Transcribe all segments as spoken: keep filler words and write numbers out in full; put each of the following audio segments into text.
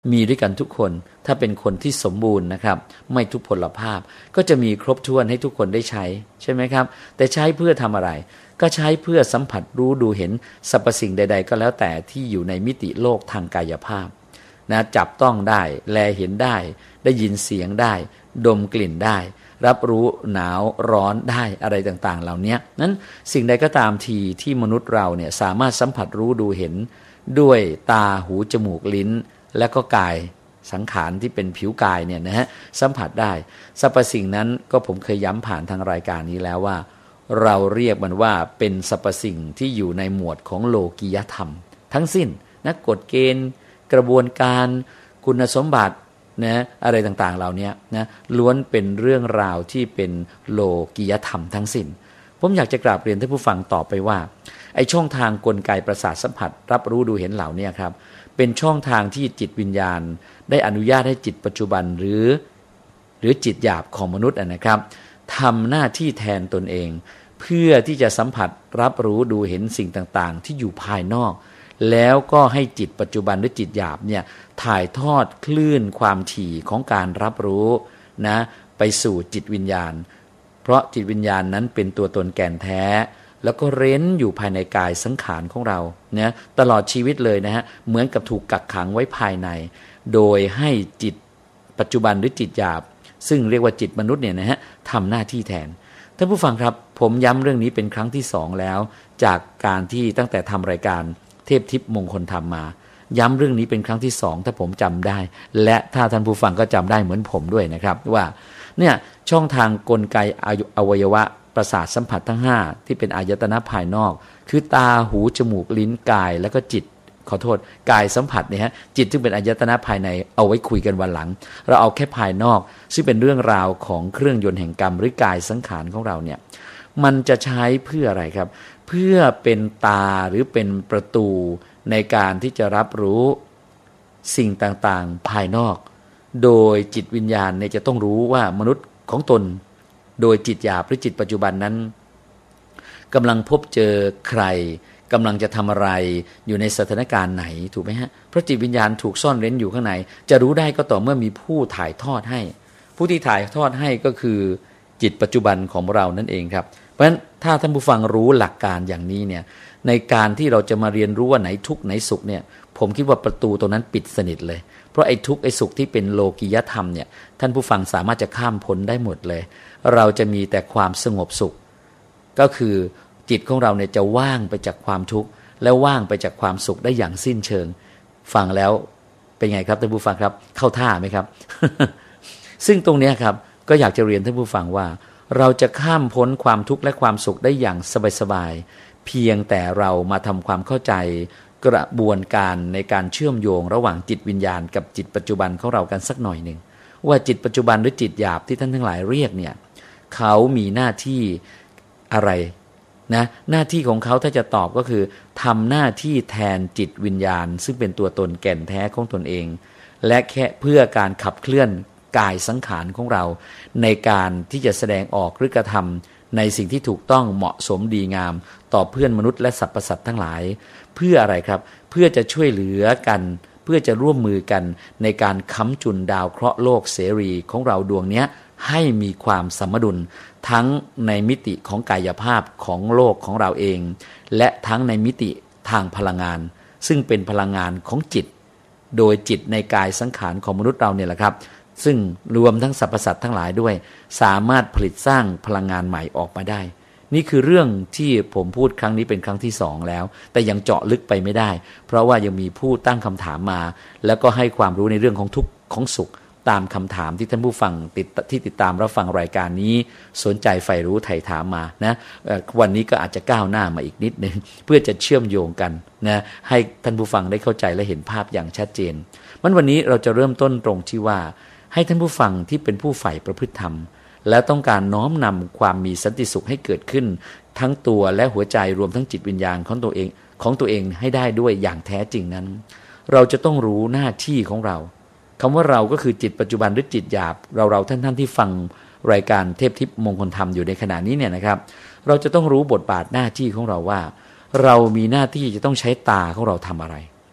มีด้วยกันทุกคนถ้าเป็นคนที่สมบูรณ์นะครับไม่ทุพพลภาพก็จะมีครบถ้วนให้ทุกคนได้ใช้ใช่ไหมครับแต่ใช้เพื่อทำอะไรก็ใช้เพื่อสัมผัสรู้ดูเห็นสรรพสิ่งใดๆก็แล้วแต่ที่อยู่ในมิติโลกทางกายภาพนะจับต้องได้แลเห็นได้ได้ยินเสียงได้ดมกลิ่นได้รับรู้หนาวร้อนได้อะไรต่างๆเหล่านี้นั้นสิ่งใดก็ตามทีที่มนุษย์เราเนี่ยสามารถสัมผัสรู้ดูเห็นด้วยตาหูจมูกลิ้นและก็กายสังขารที่เป็นผิวกายเนี่ยนะฮะสัมผัสได้สรรพสิ่งนั้นก็ผมเคยย้ำผ่านทางรายการนี้แล้วว่าเราเรียกมันว่าเป็นสรรพสิ่งที่อยู่ในหมวดของโลกียธรรมทั้งสิ้นนะกฎเกณฑ์กระบวนการคุณสมบัตินะอะไรต่างๆเหล่านี้นะล้วนเป็นเรื่องราวที่เป็นโลกียธรรมทั้งสิ้นผมอยากจะกราบเรียนท่านผู้ฟังต่อไปว่าไอ้ช่องทางกลไกประสาทสัมผัสรับรู้ดูเห็นเหล่านี้ครับเป็นช่องทางที่จิตวิญญาณได้อนุญาตให้จิตปัจจุบันหรือหรือจิตหยาบของมนุษย์นะครับทำหน้าที่แทนตนเองเพื่อที่จะสัมผัสรับรู้ดูเห็นสิ่งต่างๆที่อยู่ภายนอกแล้วก็ให้จิตปัจจุบันหรือจิตหยาบเนี่ยถ่ายทอดคลื่นความถี่ของการรับรู้นะไปสู่จิตวิญญาณเพราะจิตวิญญาณนั้นเป็นตัวตนแก่นแท้แล้วก็เร้นอยู่ภายในกายสังขารของเราเนี่ยตลอดชีวิตเลยนะฮะเหมือนกับถูกกักขังไว้ภายในโดยให้จิตปัจจุบันหรือจิตหยาบซึ่งเรียกว่าจิตมนุษย์เนี่ยนะฮะทำหน้าที่แทนท่านผู้ฟังครับผมย้ำเรื่องนี้เป็นครั้งที่สองแล้วจากการที่ตั้งแต่ทำรายการเทพทิพย์มงคลธรรมมาย้ำเรื่องนี้เป็นครั้งที่สองถ้าผมจำได้และถ้าท่านผู้ฟังก็จำได้เหมือนผมด้วยนะครับว่าเนี่ยช่องทางกลไกอวัยวะประสาทสัมผัสทั้งห้าที่เป็นอายตนะภายนอกคือตาหูจมูกลิ้นกายแล้วก็จิตขอโทษกายสัมผัสเนี่ยฮะจิตซึ่งเป็นอายตนะภายในเอาไว้คุยกันวันหลังเราเอาแค่ภายนอกซึ่งเป็นเรื่องราวของเครื่องยนต์แห่งกรรมหรือกายสังขารของเราเนี่ยมันจะใช้เพื่ออะไรครับเพื่อเป็นตาหรือเป็นประตูในการที่จะรับรู้สิ่งต่างๆภายนอกโดยจิตวิญญาณเนี่ยจะต้องรู้ว่ามนุษย์ของตนโดยจิตหยาบหรือจิตปัจจุบันนั้นกำลังพบเจอใครกำลังจะทำอะไรอยู่ในสถานการณ์ไหนถูกไหมฮะเพราะจิตวิญญาณถูกซ่อนเร้นอยู่ข้างในจะรู้ได้ก็ต่อเมื่อมีผู้ถ่ายทอดให้ผู้ที่ถ่ายทอดให้ก็คือจิตปัจจุบันของเรานั่นเองครับเพราะฉะนั้นถ้าท่านผู้ฟังรู้หลักการอย่างนี้เนี่ยในการที่เราจะมาเรียนรู้ว่าไหนทุกข์ไหนสุขเนี่ยผมคิดว่าประตูตรงนั้นปิดสนิทเลยเพราะไอ้ทุกข์ไอ้สุขที่เป็นโลกียธรรมเนี่ยท่านผู้ฟังสามารถจะข้ามพ้นได้หมดเลยเราจะมีแต่ความสงบสุขก็คือจิตของเราเนี่ยจะว่างไปจากความทุกข์และว่างไปจากความสุขได้อย่างสิ้นเชิงฟังแล้วเป็นไงครับท่านผู้ฟังครับเข้าท่าไหมครับ ซึ่งตรงนี้ครับก็อยากจะเรียนท่านผู้ฟังว่าเราจะข้ามพ้นความทุกข์และความสุขได้อย่างสบายๆเพียงแต่เรามาทำความเข้าใจกระบวนการในการเชื่อมโยงระหว่างจิตวิญญาณกับจิตปัจจุบันของเรากันสักหน่อยหนึ่งว่าจิตปัจจุบันหรือจิตหยาบที่ท่านทั้งหลายเรียกเนี่ยเขามีหน้าที่อะไรนะหน้าที่ของเขาถ้าจะตอบก็คือทำหน้าที่แทนจิตวิญญาณซึ่งเป็นตัวตนแก่นแท้ของตนเองและแค่เพื่อการขับเคลื่อนกายสังขารของเราในการที่จะแสดงออกหรือกระทำในสิ่งที่ถูกต้องเหมาะสมดีงามต่อเพื่อนมนุษย์และสรรพสัตว์ทั้งหลายเพื่ออะไรครับเพื่อจะช่วยเหลือกันเพื่อจะร่วมมือกันในการค้ำจุนดาวเคราะห์โลกเสรีของเราดวงนี้ให้มีความสมดุลทั้งในมิติของกายภาพของโลกของเราเองและทั้งในมิติทางพลังงานซึ่งเป็นพลังงานของจิตโดยจิตในกายสังขารของมนุษย์เราเนี่ยแหละครับซึ่งรวมทั้งสรรพสัตว์ทั้งหลายด้วยสามารถผลิตสร้างพลังงานใหม่ออกมาได้นี่คือเรื่องที่ผมพูดครั้งนี้เป็นครั้งที่สองแล้วแต่ยังเจาะลึกไปไม่ได้เพราะว่ายังมีผู้ตั้งคำถามมาแล้วก็ให้ความรู้ในเรื่องของทุกข์ของสุขตามคำถามที่ท่านผู้ฟังติดที่ติดตามรับฟังรายการนี้สนใจใฝ่รู้ไถ่ถามมานะวันนี้ก็อาจจะก้าวหน้ามาอีกนิดนึงเพื่อจะเชื่อมโยงกันนะให้ท่านผู้ฟังได้เข้าใจและเห็นภาพอย่างชัดเจนมันวันนี้เราจะเริ่มต้นตรงที่ว่าให้ท่านผู้ฟังที่เป็นผู้ใฝ่ประพฤติธรรมและต้องการน้อมนำความมีสันติสุขให้เกิดขึ้นทั้งตัวและหัวใจรวมทั้งจิตวิญญาณของตัวเองของตัวเองให้ได้ด้วยอย่างแท้จริงนั้นเราจะต้องรู้หน้าที่ของเราคำว่าเราก็คือจิตปัจจุบันหรือจิตหยาบเราเราท่านท่านที่ฟังรายการเทพทิพย์มงคลธรรมอยู่ในขณะนี้เนี่ยนะครับเราจะต้องรู้บทบาทหน้าที่ของเราว่าเรามีหน้าที่จะต้องใช้ตาของเราทำอะไร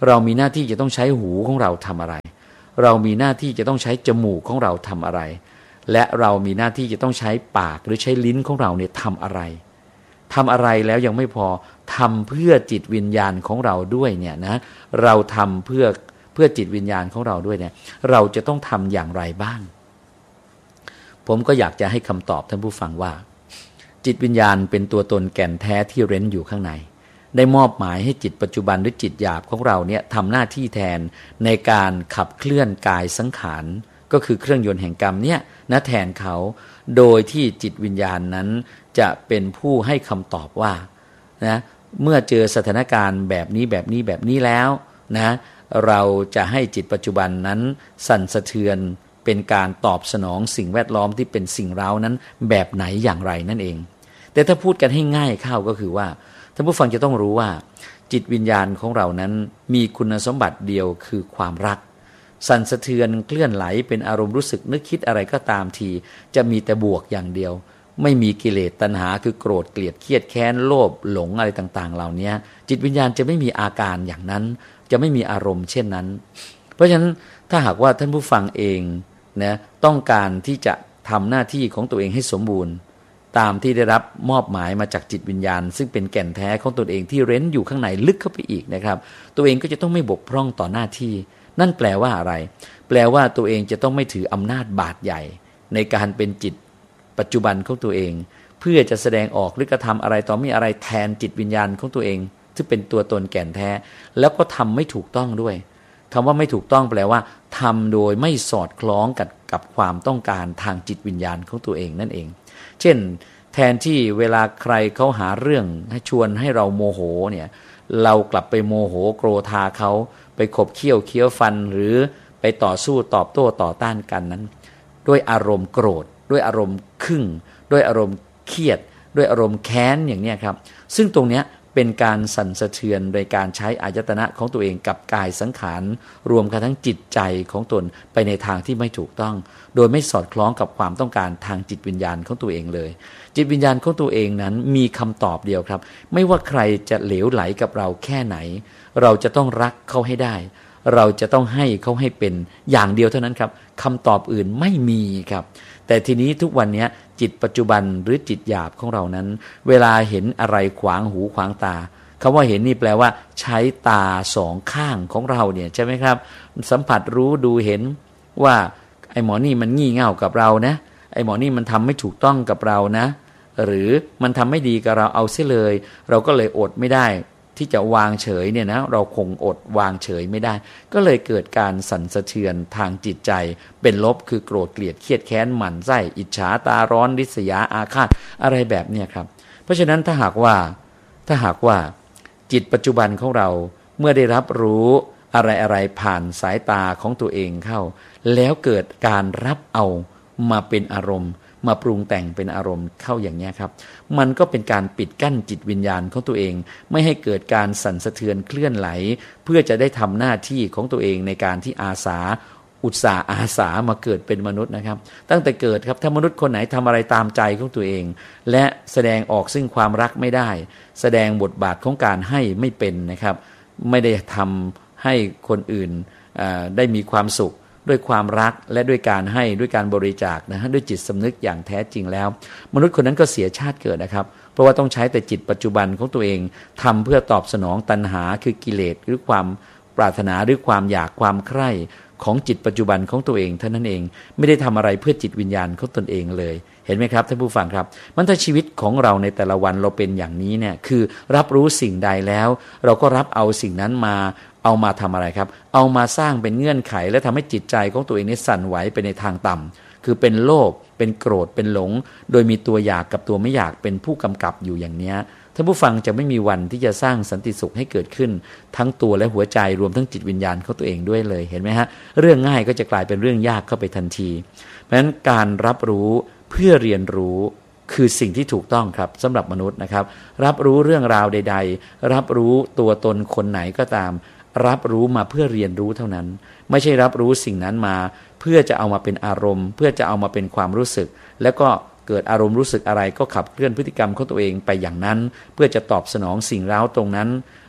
เรามีหน้าที่จะต้องใช้หูของเราทำอะไรเรามีหน้าที่จะต้องใช้จมูกของเราทำอะไรและเรามีหน้าที่จะต้องใช้ปากหรือใช้ลิ้นของเราเนี่ยทำอะไรทำอะไรแล้วยังไม่พอทำเพื่อจิตวิญญาณของเราด้วยเนี่ยนะเราทำเพื่อเพื่อจิตวิญญาณของเราด้วยเนี่ยเราจะต้องทำอย่างไรบ้างผมก็อยากจะให้คำตอบท่านผู้ฟังว่าจิตวิญญาณเป็นตัวตนแก่นแท้ที่เร้นอยู่ข้างในได้มอบหมายให้จิตปัจจุบันหรือจิตหยาบของเราเนี่ยทำหน้าที่แทนในการขับเคลื่อนกายสังขารก็คือเครื่องยนต์แห่งกรรมเนี่ยนะแทนเขาโดยที่จิตวิญญาณนั้นจะเป็นผู้ให้คำตอบว่านะเมื่อเจอสถานการณ์แบบนี้แบบนี้แบบนี้แล้วนะเราจะให้จิตปัจจุบันนั้นสั่นสะเทือนเป็นการตอบสนองสิ่งแวดล้อมที่เป็นสิ่งเร้านั้นแบบไหนอย่างไรนั่นเองแต่ถ้าพูดกันให้ง่ายเข้าก็คือว่าท่านผู้ฟังจะต้องรู้ว่าจิตวิญญาณของเรานั้นมีคุณสมบัติเดียวคือความรักสั่นสะเทือนเคลื่อนไหลเป็นอารมณ์รู้สึกนึกคิดอะไรก็ตามทีจะมีแต่บวกอย่างเดียวไม่มีกิเลสตัณหาคือโกรธเกลียดเครียดแค้นโลภหลงอะไรต่างๆเหล่านี้จิตวิญญาณจะไม่มีอาการอย่างนั้นจะไม่มีอารมณ์เช่นนั้นเพราะฉะนั้นถ้าหากว่าท่านผู้ฟังเองนะต้องการที่จะทำหน้าที่ของตัวเองให้สมบูรณ์ตามที่ได้รับมอบหมายมาจากจิตวิญญาณซึ่งเป็นแก่นแท้ของตนเองที่เร้นอยู่ข้างในลึกเข้าไปอีกนะครับตัวเองก็จะต้องไม่บกพร่องต่อหน้าที่นั่นแปลว่าอะไรแปลว่าตัวเองจะต้องไม่ถืออำนาจบาดใหญ่ในการเป็นจิตปัจจุบันของตัวเองเพื่อจะแสดงออกหรือกระทำอะไรต่อมีอะไรแทนจิตวิญญาณของตัวเองซึ่งเป็นตัวตนแก่นแท้แล้วก็ทำไม่ถูกต้องด้วยคำว่าไม่ถูกต้องแปลว่าทำโดยไม่สอดคล้องกับกับความต้องการทางจิตวิญญาณของตัวเองนั่นเองเช่นแทนที่เวลาใครเขาหาเรื่องให้ชวนให้เราโมโหเนี่ยเรากลับไปโมโหโกรธาเขาไปขบเคี้ยวเคี้ยวฟันหรือไปต่อสู้ตอบโต้ต่อต้านกันนั้นด้วยอารมณ์โกรธด้วยอารมณ์ขึ่งด้วยอารมณ์เครียดด้วยอารมณ์แค้นอย่างนี้ครับซึ่งตรงเนี้ยเป็นการสั่นสะเทือนโดยการใช้อายตนะของตัวเองกับกายสังขารรวมกันทั้งจิตใจของตนไปในทางที่ไม่ถูกต้องโดยไม่สอดคล้องกับความต้องการทางจิตวิญญาณของตัวเองเลยจิตวิญญาณของตัวเองนั้นมีคำตอบเดียวครับไม่ว่าใครจะเหลวไหลกับเราแค่ไหนเราจะต้องรักเขาให้ได้เราจะต้องให้เขาให้เป็นอย่างเดียวเท่านั้นครับคำตอบอื่นไม่มีครับแต่ทีนี้ทุกวันนี้จิตปัจจุบันหรือจิตหยาบของเรานั้นเวลาเห็นอะไรขวางหูขวางตาคำว่าเห็นนี่แปลว่าใช้ตาสองข้างของเราเนี่ยใช่ไหมครับสัมผัสรู้ดูเห็นว่าไอ้หมอนี่มันงี่เง่ากับเรานะไอ้หมอนี่มันทำไม่ถูกต้องกับเรานะหรือมันทำไม่ดีกับเราเอาเสียเลยเราก็เลยอดไม่ได้ที่จะวางเฉยเนี่ยนะเราคงอดวางเฉยไม่ได้ก็เลยเกิดการสั่นสะเทือนทางจิตใจเป็นลบคือโกรธเกลียดเครียดแค้นหมั่นไส้อิจฉาตาร้อนริษยาอาฆาตอะไรแบบนี้ครับเพราะฉะนั้นถ้าหากว่าถ้าหากว่าจิตปัจจุบันของเราเมื่อได้รับรู้อะไรอะไรผ่านสายตาของตัวเองเข้าแล้วเกิดการรับเอามาเป็นอารมณ์มาปรุงแต่งเป็นอารมณ์เข้าอย่างนี้ครับมันก็เป็นการปิดกั้นจิตวิญญาณของตัวเองไม่ให้เกิดการสั่นสะเทือนเคลื่อนไหลเพื่อจะได้ทำหน้าที่ของตัวเองในการที่อาสาอุตสาห์อาสามาเกิดเป็นมนุษย์นะครับตั้งแต่เกิดครับถ้ามนุษย์คนไหนทำอะไรตามใจของตัวเองและแสดงออกซึ่งความรักไม่ได้แสดงบทบาทของการให้ไม่เป็นนะครับไม่ได้ทำให้คนอื่นได้มีความสุขด้วยความรักและด้วยการให้ด้วยการบริจาคนะฮะด้วยจิตสำนึกอย่างแท้จริงแล้วมนุษย์คนนั้นก็เสียชาติเกิดนะครับเพราะว่าต้องใช้แต่จิตปัจจุบันของตัวเองทำเพื่อตอบสนองตัณหาคือกิเลสหรือความปรารถนาหรือความอยากความใคร่ของจิตปัจจุบันของตัวเองเท่านั้นเองไม่ได้ทำอะไรเพื่อจิตวิญญาณของตนเองเลยเห็นไหมครับท่านผู้ฟังครับมันถ้าชีวิตของเราในแต่ละวันเราเป็นอย่างนี้เนี่ยคือรับรู้สิ่งใดแล้วเราก็รับเอาสิ่งนั้นมาเอามาทำอะไรครับเอามาสร้างเป็นเงื่อนไขและทำให้จิตใจของตัวเองนี้สั่นไหวไปในทางต่ำคือเป็นโลภเป็นโกรธเป็นหลงโดยมีตัวอยากกับตัวไม่อยากเป็นผู้กำกับอยู่อย่างนี้ท่านผู้ฟังจะไม่มีวันที่จะสร้างสันติสุขให้เกิดขึ้นทั้งตัวและหัวใจรวมทั้งจิตวิญญาณของตัวเองด้วยเลยเห็นไหมฮะเรื่องง่ายก็จะกลายเป็นเรื่องยากเข้าไปทันทีเพราะฉะนั้นการรับรู้เพื่อเรียนรู้คือสิ่งที่ถูกต้องครับสำหรับมนุษย์นะครับรับรู้เรื่องราวใดๆรับรู้ตัวตนคนไหนก็ตามรับรู้มาเพื่อเรียนรู้เท่านั้นไม่ใช่รับรู้สิ่งนั้นมาเพื่อจะเอามาเป็นอารมณ์เพื่อจะเอามาเป็นความรู้สึกแล้วก็เกิดอารมณ์รู้สึกอะไรก็ขับเคลื่อนพฤติกรรมของตัวเองไปอย่างนั้นเพื่อจะตอบสนองสิ่งเร้าตรงนั้น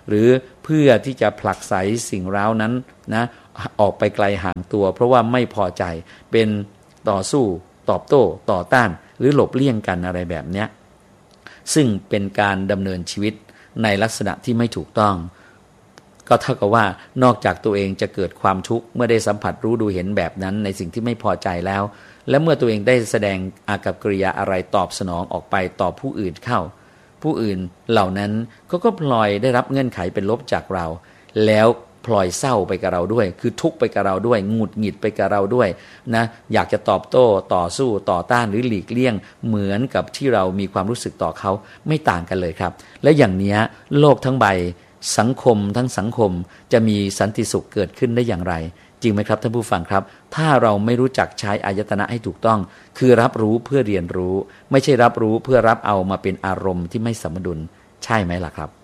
หรือเพื่อที่จะผลักไสสิ่งร้าวนั้นนะออกไปไกลห่างตัวเพราะว่าไม่พอใจเป็นต่อสู้ตอบโต้ต่อต้านหรือหลบเลี่ยงกันอะไรแบบเนี้ยซึ่งเป็นการดำเนินชีวิตในลักษณะที่ไม่ถูกต้องก็เท่ากับว่านอกจากตัวเองจะเกิดความทุกข์เมื่อได้สัมผัสรู้ดูเห็นแบบนั้นในสิ่งที่ไม่พอใจแล้วและเมื่อตัวเองได้แสดงอากัปกิริยาอะไรตอบสนองออกไปต่อผู้อื่นเข้าผู้อื่นเหล่านั้นก็ก็พลอยได้รับเงื่อนไขเป็นลบจากเราแล้วพลอยเศร้าไปกับเราด้วยคือทุกข์ไปกับเราด้วยหงุดหงิดไปกับเราด้วยนะอยากจะตอบโต้ต่อสู้ต่อต้านหรือหลีกเลี่ยงเหมือนกับที่เรามีความรู้สึกต่อเขาไม่ต่างกันเลยครับและอย่างนี้โลกทั้งใบสังคมทั้งสังคมจะมีสันติสุขเกิดขึ้นได้อย่างไรจริงไหมครับท่านผู้ฟังครับถ้าเราไม่รู้จักใช้อายตนะให้ถูกต้องคือรับรู้เพื่อเรียนรู้ไม่ใช่รับรู้เพื่อรับเอามาเป็นอารมณ์ที่ไม่สมดุลใช่ไหมล่ะครับ